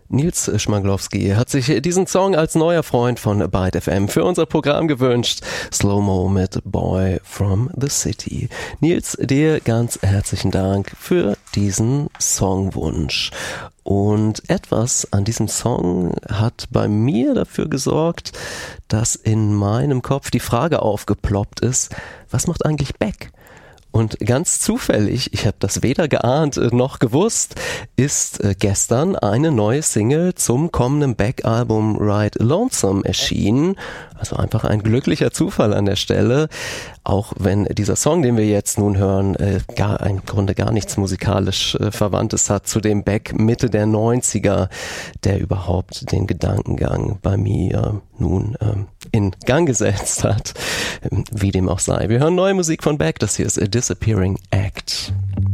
Nils Schmanglowski hat sich diesen Song als neuer Freund von Byte FM für unser Programm gewünscht. Slow-Mo mit Boy from the City. Nils, dir ganz herzlichen Dank für diesen Songwunsch. Und etwas an diesem Song hat bei mir dafür gesorgt, dass in meinem Kopf die Frage aufgeploppt ist, was macht eigentlich Beck? Und ganz zufällig, ich habe das weder geahnt noch gewusst, ist gestern eine neue Single zum kommenden Beck-Album Ride Lonesome erschienen. Also einfach ein glücklicher Zufall an der Stelle, auch wenn dieser Song, den wir jetzt nun hören, im Grunde gar nichts musikalisch Verwandtes hat zu dem Beck Mitte der 90er, der überhaupt den Gedankengang bei mir nun in Gang gesetzt hat, wie dem auch sei. Wir hören neue Musik von Beck, das hier ist A Disappearing Act.